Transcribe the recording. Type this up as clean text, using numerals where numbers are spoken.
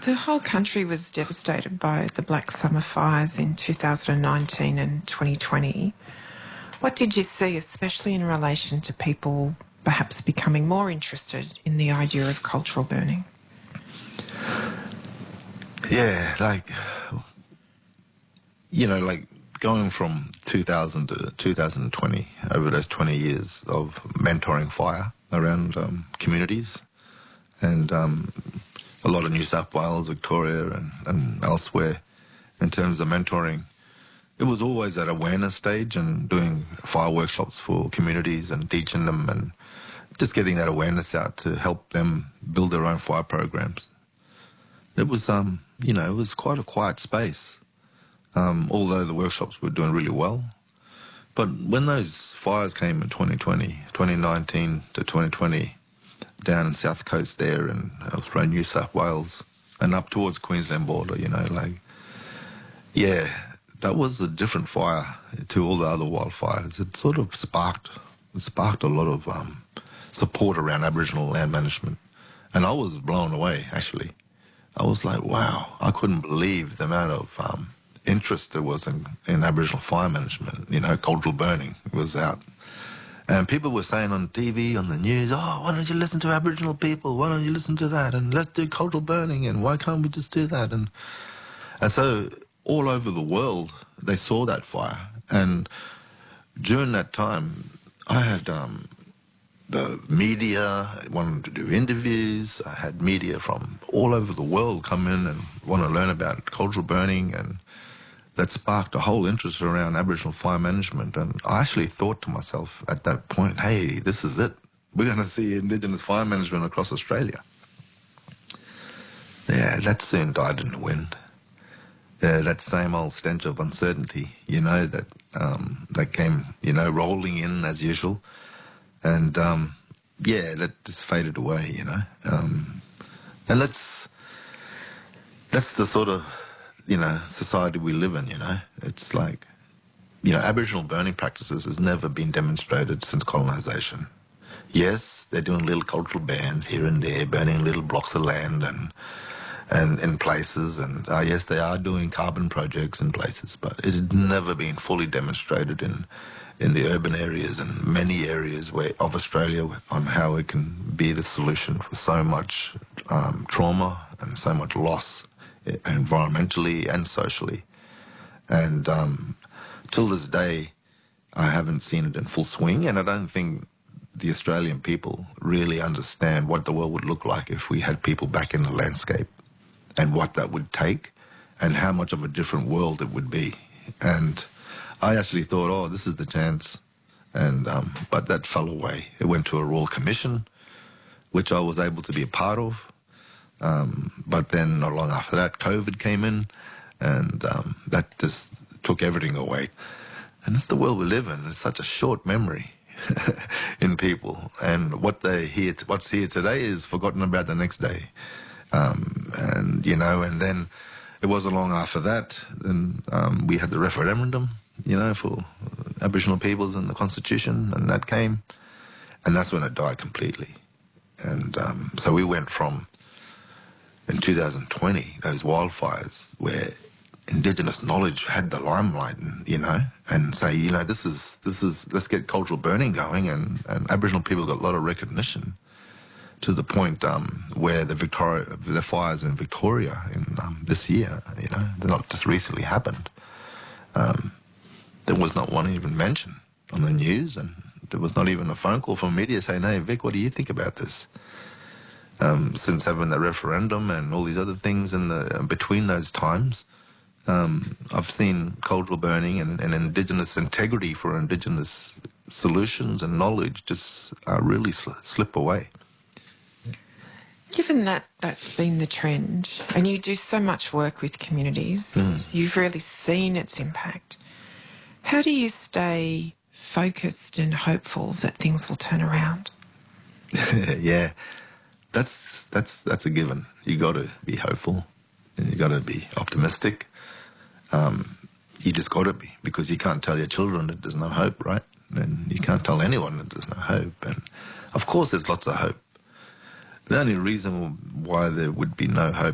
The whole country was devastated by the Black Summer fires in 2019 and 2020. What did you see, especially in relation to people perhaps becoming more interested in the idea of cultural burning? Yeah, like going from 2000 to 2020, over those 20 years of mentoring fire around communities, and a lot of New South Wales, Victoria and elsewhere in terms of mentoring. It was always at awareness stage and doing fire workshops for communities and teaching them and just getting that awareness out to help them build their own fire programs. It was, it was quite a quiet space, although the workshops were doing really well. But when those fires came in 2019 to 2020, down in South Coast there and around New South Wales and up towards Queensland border, that was a different fire to all the other wildfires. It sort of sparked a lot of support around Aboriginal land management. And I was blown away, actually. I was like, wow, I couldn't believe the amount of interest there was in Aboriginal fire management. Cultural burning was out. And people were saying on TV, on the news, oh, why don't you listen to Aboriginal people? Why don't you listen to that? And let's do cultural burning. And why can't we just do that? And so all over the world, they saw that fire. And during that time, I had the media wanted to do interviews. I had media from all over the world come in and want to learn about cultural burning, and that sparked a whole interest around Aboriginal fire management. And I actually thought to myself at that point, hey, this is it. We're going to see Indigenous fire management across Australia. Yeah, that soon died in the wind. That same old stench of uncertainty, that came, rolling in as usual. And, that just faded away, And that's the sort of, society we live in, It's like, Aboriginal burning practices has never been demonstrated since colonisation. Yes, they're doing little cultural bans here and there, burning little blocks of land and in places, and yes, they are doing carbon projects in places, but it's never been fully demonstrated in the urban areas and many areas of Australia on how it can be the solution for so much trauma and so much loss environmentally and socially. And till this day, I haven't seen it in full swing, and I don't think the Australian people really understand what the world would look like if we had people back in the landscape, and what that would take, and how much of a different world it would be. And I actually thought, oh, this is the chance. And but that fell away. It went to a Royal Commission, which I was able to be a part of. But then not long after that, COVID came in, and that just took everything away. And it's the world we live in. It's such a short memory in people. And what's here today is forgotten about the next day. And then it wasn't long after that, then we had the referendum, for Aboriginal peoples and the Constitution, and that came, and that's when it died completely. And so we went from, in 2020, those wildfires where Indigenous knowledge had the limelight, and say, this is let's get cultural burning going, and Aboriginal people got a lot of recognition, to the point where the fires in Victoria in this year, they're not just recently happened. There was not one even mentioned on the news, and there was not even a phone call from media saying, hey, Vic, what do you think about this? Since having the referendum and all these other things between those times, I've seen cultural burning and Indigenous integrity for Indigenous solutions and knowledge just really slip away. Given that that's been the trend, and you do so much work with communities, you've really seen its impact. How do you stay focused and hopeful that things will turn around? Yeah, that's a given. You got to be hopeful, and you got to be optimistic. You just got to be, because you can't tell your children that there's no hope, right? And you can't tell anyone that there's no hope. And of course, there's lots of hope. The only reason why there would be no hope